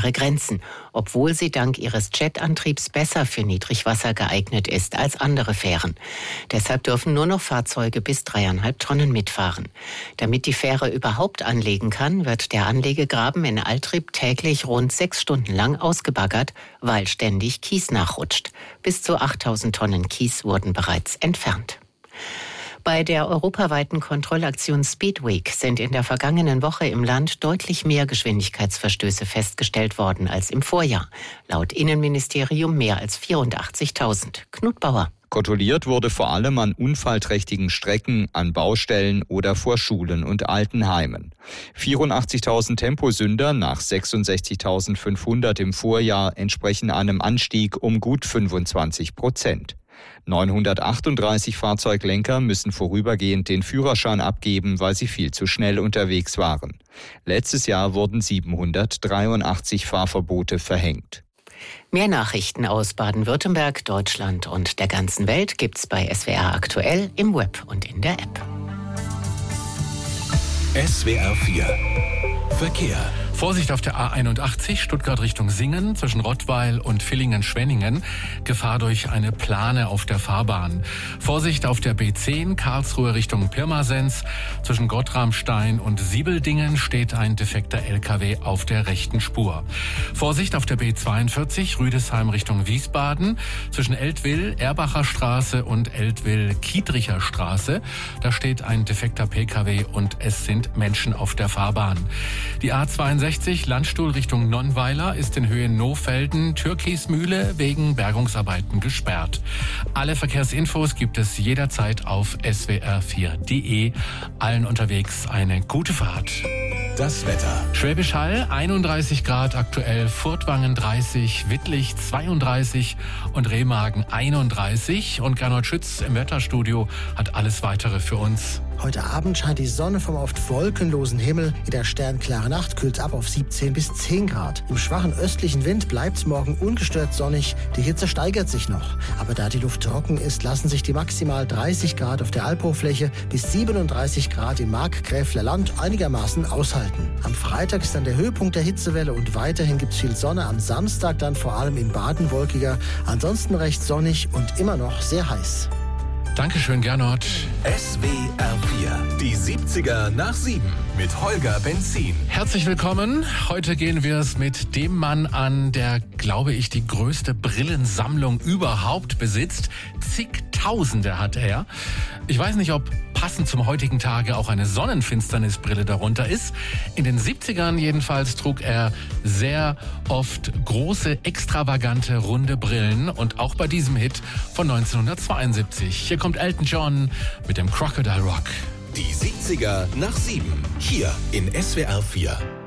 ihre Grenzen, obwohl sie dank ihres Jetantriebs besser für Niedrigwasser geeignet ist als andere Fähren. Deshalb dürfen nur noch Fahrzeuge bis 3,5 Tonnen mitfahren. Damit die Fähre überhaupt anlegen kann, wird der Anlegegraben in Altrib täglich rund 6 Stunden lang ausgebaggert, weil ständig Kies nachrutscht. Bis zu 8.000 Tonnen Kies wurden bereits entfernt. Bei der europaweiten Kontrollaktion Speedweek sind in der vergangenen Woche im Land deutlich mehr Geschwindigkeitsverstöße festgestellt worden als im Vorjahr. Laut Innenministerium mehr als 84.000. Knut Bauer. Kontrolliert wurde vor allem an unfallträchtigen Strecken, an Baustellen oder vor Schulen und Altenheimen. 84.000 Temposünder nach 66.500 im Vorjahr entsprechen einem Anstieg um gut 25%. 938 Fahrzeuglenker müssen vorübergehend den Führerschein abgeben, weil sie viel zu schnell unterwegs waren. Letztes Jahr wurden 783 Fahrverbote verhängt. Mehr Nachrichten aus Baden-Württemberg, Deutschland und der ganzen Welt gibt's bei SWR aktuell im Web und in der App. SWR 4 Verkehr. Vorsicht auf der A81 Stuttgart Richtung Singen zwischen Rottweil und Villingen-Schwenningen. Gefahr durch eine Plane auf der Fahrbahn. Vorsicht auf der B10 Karlsruhe Richtung Pirmasens. Zwischen Gottramstein und Siebeldingen steht ein defekter LKW auf der rechten Spur. Vorsicht auf der B42 Rüdesheim Richtung Wiesbaden. Zwischen Eltville Erbacher Straße und Eltville Kiedricher Straße. Da steht ein defekter PKW und es sind Menschen auf der Fahrbahn. Die A62 Landstuhl Richtung Nonnweiler ist in Höhe Nohfelden Türkismühle wegen Bergungsarbeiten gesperrt. Alle Verkehrsinfos gibt es jederzeit auf swr4.de. Allen unterwegs eine gute Fahrt. Das Wetter. Schwäbisch Hall 31 Grad aktuell, Furtwangen 30, Wittlich 32 und Remagen 31. Und Gernot Schütz im Wetterstudio hat alles Weitere für uns. Heute Abend scheint die Sonne vom oft wolkenlosen Himmel. In der sternklaren Nacht kühlt es ab auf 17 bis 10 Grad. Im schwachen östlichen Wind bleibt es morgen ungestört sonnig. Die Hitze steigert sich noch. Aber da die Luft trocken ist, lassen sich die maximal 30 Grad auf der Albhochfläche bis 37 Grad im Markgräfler Land einigermaßen aushalten. Am Freitag ist dann der Höhepunkt der Hitzewelle und weiterhin gibt es viel Sonne. Am Samstag dann vor allem in Baden wolkiger. Ansonsten recht sonnig und immer noch sehr heiß. Dankeschön, Gernot. SWR 4, die 70er nach 7 mit Holger Benzin. Herzlich willkommen. Heute gehen wir es mit dem Mann an, der, glaube ich, die größte Brillensammlung überhaupt besitzt. Zigtausende hat er. Ich weiß nicht, ob passend zum heutigen Tage auch eine Sonnenfinsternisbrille darunter ist. In den 70ern jedenfalls trug er sehr oft große, extravagante, runde Brillen. Und auch bei diesem Hit von 1972. Hier kommt Elton John mit dem Crocodile Rock. Die 70er nach 7, hier in SWR 4.